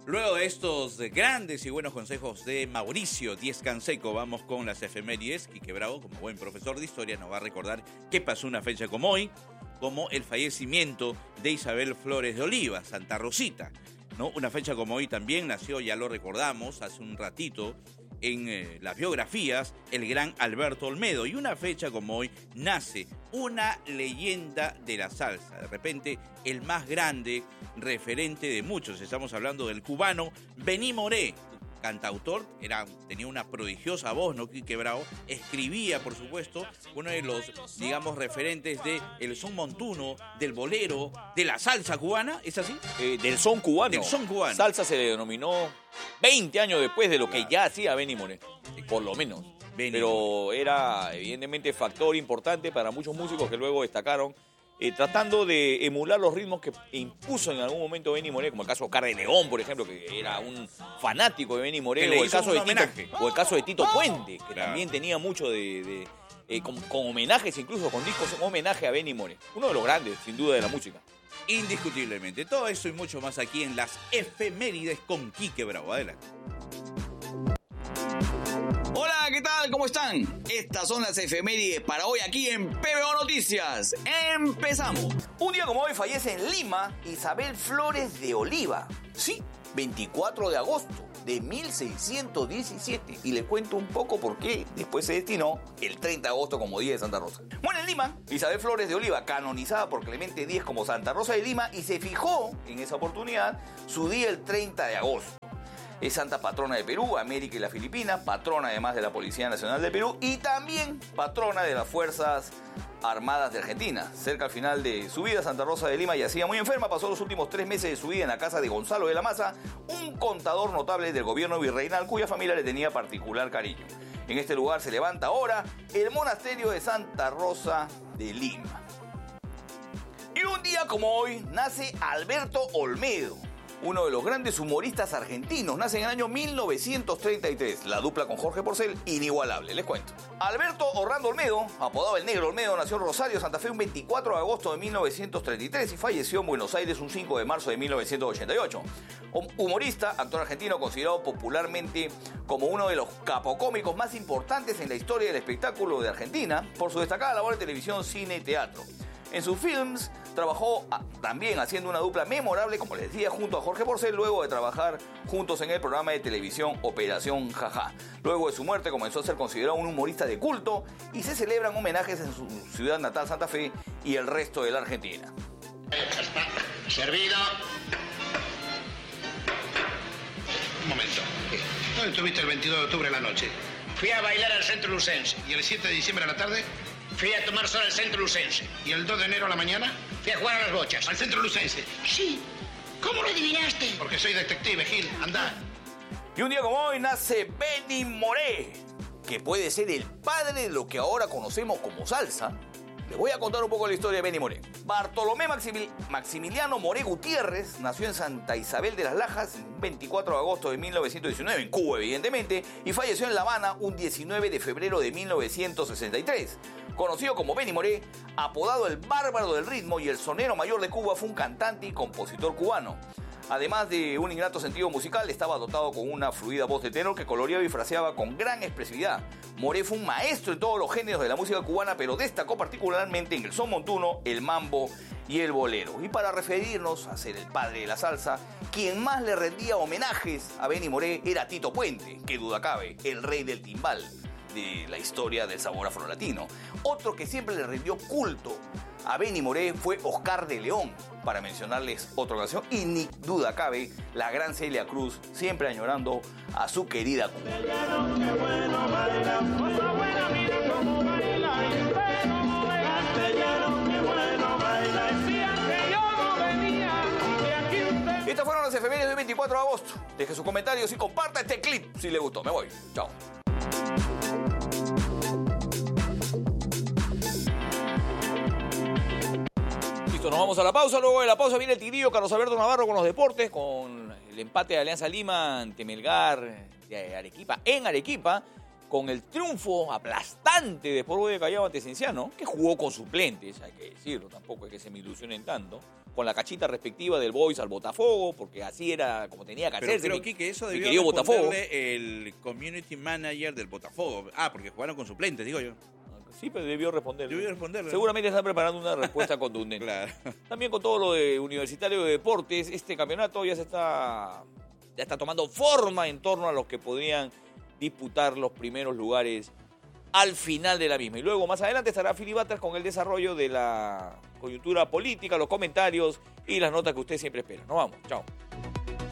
Luego de estos grandes y buenos consejos de Mauricio Díez Canseco, vamos con las efemérides. Quique Bravo, como buen profesor de historia, nos va a recordar qué pasó una fecha como hoy, como el fallecimiento de Isabel Flores de Oliva, Santa Rosita, ¿no? Una fecha como hoy también nació, ya lo recordamos hace un ratito, en las biografías, el gran Alberto Olmedo. Y una fecha como hoy nace una leyenda de la salsa. De repente, el más grande referente de muchos. Estamos hablando del cubano Benny Moré, cantautor, tenía una prodigiosa voz, ¿no? Quique Bravo. Escribía, por supuesto, uno de los, digamos, referentes del son montuno, del bolero, de la salsa cubana, ¿es así? Del son cubano. Del son cubano. Salsa se le denominó 20 años después de lo que ya hacía Benny Moré, por lo menos. Pero era, evidentemente, factor importante para muchos músicos que luego destacaron, tratando de emular los ritmos que impuso en algún momento Benny Moré, como el caso de Oscar de León, por ejemplo, que era un fanático de Benny Moré, o el caso de Tito Puente, que también tenía mucho con homenajes, incluso con discos en homenaje a Benny Moré. Uno de los grandes, sin duda, de la música. Indiscutiblemente. Todo eso y mucho más aquí en las efemérides con Quique Bravo. Adelante. Hola, ¿qué tal? ¿Cómo están? Estas son las efemérides para hoy aquí en PBO Noticias. ¡Empezamos! Un día como hoy fallece en Lima Isabel Flores de Oliva. Sí, 24 de agosto de 1617. Y le cuento un poco por qué después se destinó el 30 de agosto como Día de Santa Rosa. Bueno, en Lima, Isabel Flores de Oliva, canonizada por Clemente X como Santa Rosa de Lima, y se fijó en esa oportunidad su día el 30 de agosto. Es santa patrona de Perú, América y las Filipinas, patrona además de la Policía Nacional de Perú y también patrona de las Fuerzas Armadas de Argentina. Cerca al final de su vida, Santa Rosa de Lima yacía muy enferma, pasó los últimos 3 meses de su vida en la casa de Gonzalo de la Maza, un contador notable del gobierno virreinal cuya familia le tenía particular cariño. En este lugar se levanta ahora el monasterio de Santa Rosa de Lima. Y un día como hoy nace Alberto Olmedo, uno de los grandes humoristas argentinos. Nace en el año 1933. La dupla con Jorge Porcel, inigualable, les cuento. Alberto Orlando Olmedo, apodado el Negro Olmedo, nació en Rosario, Santa Fe, un 24 de agosto de 1933 y falleció en Buenos Aires un 5 de marzo de 1988. Humorista, actor argentino considerado popularmente como uno de los capocómicos más importantes en la historia del espectáculo de Argentina por su destacada labor en televisión, cine y teatro. En sus films trabajó también haciendo una dupla memorable, como les decía, junto a Jorge Porcel, luego de trabajar juntos en el programa de televisión Operación Jajá. Luego de su muerte comenzó a ser considerado un humorista de culto y se celebran homenajes en su ciudad natal, Santa Fe, y el resto de la Argentina. Está servido. Un momento. ¿Dónde estuviste el 22 de octubre en la noche? Fui a bailar al centro lucense. ¿Y el 7 de diciembre a la tarde? Fui a tomar sol al centro lucense. ¿Y el 2 de enero a la mañana? Fui a jugar a las bochas. Al centro lucense. Sí. ¿Cómo lo adivinaste? Porque soy detective, Gil. Andá. Y un día como hoy nace Benny Moré, que puede ser el padre de lo que ahora conocemos como salsa. Les voy a contar un poco la historia de Benny Moré. Bartolomé Maximiliano Moré Gutiérrez nació en Santa Isabel de las Lajas el 24 de agosto de 1919, en Cuba evidentemente, y falleció en La Habana un 19 de febrero de 1963. Conocido como Benny Moré, apodado el Bárbaro del Ritmo y el Sonero Mayor de Cuba, fue un cantante y compositor cubano. Además de un innato sentido musical, estaba dotado con una fluida voz de tenor que coloreaba y fraseaba con gran expresividad. Moré fue un maestro en todos los géneros de la música cubana, pero destacó particularmente en el son montuno, el mambo y el bolero. Y para referirnos a ser el padre de la salsa, quien más le rendía homenajes a Benny Moré era Tito Puente, que duda cabe, el rey del timbal de la historia del sabor afrolatino. Otro que siempre le rindió culto a Benny Moré fue Oscar de León, para mencionarles otra canción, y ni duda cabe, la gran Celia Cruz, siempre añorando a su querida Cuba. Estas fueron las efemérides del 24 de agosto. Deje sus comentarios y comparta este clip si le gustó. Me voy. Chao. Listo, nos vamos a la pausa. Luego de la pausa viene el Tigrillo Carlos Alberto Navarro con los deportes, con el empate de Alianza Lima ante Melgar de Arequipa, en Arequipa, con el triunfo aplastante de Sport Boys de Callao ante Cienciano, que jugó con suplentes, hay que decirlo, tampoco es que se me ilusionen tanto, con la cachita respectiva del Boys al Botafogo, porque así era como tenía que hacerse. Pero creo que eso mi debió querido Botafogo. responderle el community manager del Botafogo. Ah, porque jugaron con suplentes, digo yo. Sí, pero debió responder. Debió responderle. Seguramente están preparando una respuesta contundente. Claro. También con todo lo de Universitario de Deportes, este campeonato ya está tomando forma en torno a los que podrían disputar los primeros lugares al final de la misma. Y luego, más adelante, estará Filibatas con el desarrollo de la coyuntura política, los comentarios y las notas que usted siempre espera. Nos vamos. Chao.